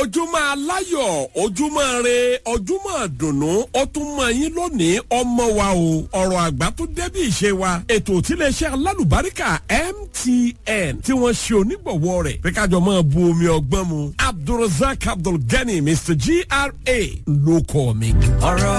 ojúmọ́ aláyọ̀ ojúmọ́ re ojúmọ́ dùnú ó tún mọ yín lónìí ọmọ wa o ọ̀rọ̀ àgbà tó débi ìṣe wa ètò tíléeṣẹ́ alálùbáríkà MTN tí wọ́n ṣe onígbọ̀wọ́ rẹ̀ pé kájọ máa bu omi ọgbọ́n mu Abdulrasaq Abdulgani Mr. GRA ló kọ́ mi.